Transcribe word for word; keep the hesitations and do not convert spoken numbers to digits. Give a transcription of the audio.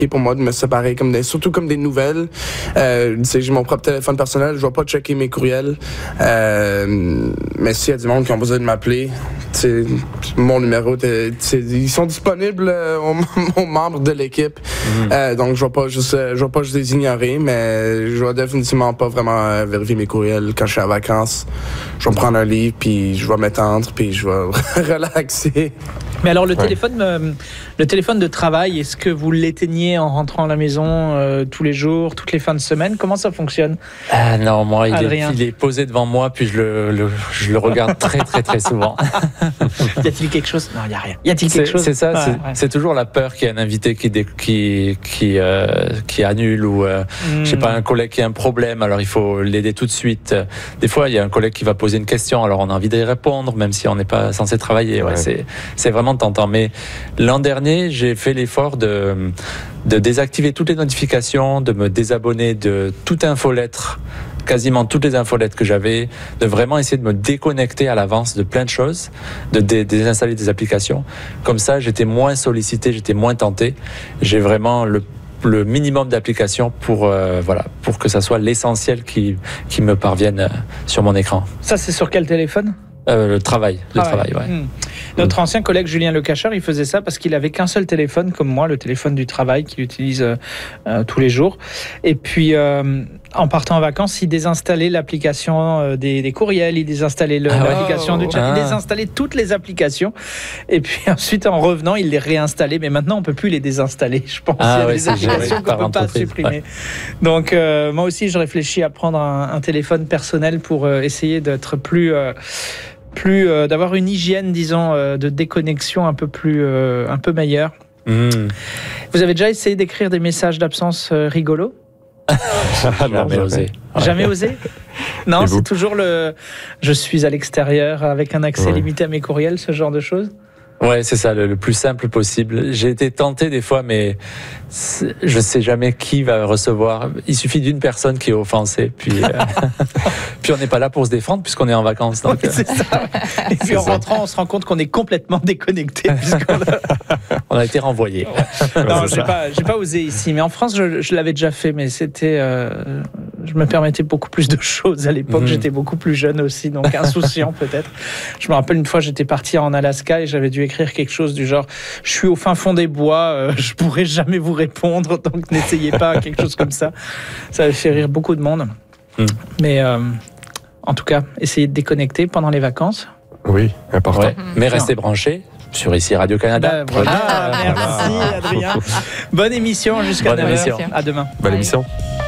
pour moi de me séparer, comme des, surtout comme des nouvelles. Euh, tu sais, j'ai mon propre téléphone personnel, je vais pas checker mes courriels. Euh, mais s'il y a du monde qui ont besoin de m'appeler, tu sais, mon numéro, tu sais, ils sont disponibles euh, aux, aux membres de l'équipe. Mm-hmm. Euh, donc je vais pas juste, euh, je vais pas juste les ignorer, mais je vais définitivement pas vraiment euh, vérifier mes courriels quand je suis en vacances. Je vais me prendre un livre, puis je vais m'étendre, puis je vais relaxer. Mais alors le ouais. téléphone, euh, le téléphone de travail, est-ce que vous l'éteignez en rentrant à la maison euh, tous les jours, toutes les fins de semaine? Comment ça fonctionne? Ah non, moi il est, il est posé devant moi, puis je le, le, je le regarde très très très souvent. Y a-t-il quelque chose? Non, il y a rien. Y a-t-il quelque c'est, chose? C'est ça, ouais, c'est, ouais. c'est toujours la peur qu'il y ait un invité qui dé, qui qui euh, qui annule ou euh, mm. je sais pas, un collègue qui a un problème, alors il faut l'aider tout de suite. Des fois il y a un collègue qui va poser une question, alors on a envie d'y répondre, même si on n'est pas censé travailler. Ouais, ouais. C'est c'est vraiment tentant. Mais l'an dernier, j'ai fait l'effort de, de désactiver toutes les notifications, de me désabonner de toute infolettre, quasiment toutes les infolettres que j'avais, de vraiment essayer de me déconnecter à l'avance de plein de choses, de dé- désinstaller des applications. Comme ça, j'étais moins sollicité, j'étais moins tenté. J'ai vraiment le le minimum d'applications pour euh, voilà pour que ça soit l'essentiel qui qui me parvienne sur mon écran. Ça, c'est sur quel téléphone? Euh, le travail, le travail, travail ouais. Mmh. Notre mmh. ancien collègue Julien Lecacheur, il faisait ça parce qu'il avait qu'un seul téléphone, comme moi, le téléphone du travail qu'il utilise euh, euh, tous les jours. Et puis, euh, en partant en vacances, il désinstallait l'application euh, des, des courriels, il désinstallait le, ah, l'application oh, du chat, ah. il désinstallait toutes les applications. Et puis ensuite, en revenant, il les réinstallait. Mais maintenant, on peut plus les désinstaller. Je pense ah, qu'il y a ouais, des applications ouais, qu'on peut pas supprimer. Ouais. Donc, euh, moi aussi, je réfléchis à prendre un, un téléphone personnel pour euh, essayer d'être plus euh, plus euh, d'avoir une hygiène, disons, euh, de déconnexion un peu plus euh, un peu meilleure. Mmh. Vous avez déjà essayé d'écrire des messages d'absence euh, rigolos? Jamais osé. Jamais osé? Non, c'est toujours le je suis à l'extérieur avec un accès ouais. limité à mes courriels, ce genre de choses. Ouais, c'est ça, le, le plus simple possible. J'ai été tenté des fois, mais je sais jamais qui va recevoir. Il suffit d'une personne qui est offensée, puis euh, puis on n'est pas là pour se défendre puisqu'on est en vacances. Donc, oui, c'est ça. Et puis en rentrant, on se rend compte qu'on est complètement déconnecté. A... on a été renvoyé. Ouais. Non, j'ai pas, j'ai pas osé ici, mais en France, je, je l'avais déjà fait, mais c'était, euh, je me permettais beaucoup plus de choses à l'époque. Mmh. J'étais beaucoup plus jeune aussi, donc insouciant peut-être. Je me rappelle une fois, j'étais parti en Alaska et j'avais dû écrire quelque chose du genre « Je suis au fin fond des bois, euh, je pourrai jamais vous répondre, donc n'essayez pas », quelque chose comme ça. Ça avait fait rire beaucoup de monde. Mmh. Mais euh, en tout cas, essayez de déconnecter pendant les vacances. Oui, important. Ouais, mais restez branchés sur ici Radio-Canada. Ben, voilà. Ah, merci Adrien. Bonne émission jusqu'à Bonne demain. émission. À demain. Bonne émission.